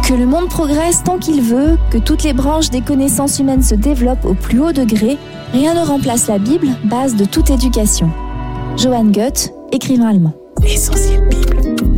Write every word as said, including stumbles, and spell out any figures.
Que le monde progresse tant qu'il veut, que toutes les branches des connaissances humaines se développent au plus haut degré, rien ne remplace la Bible, base de toute éducation. Johann Goethe, écrivain allemand. Essentiel.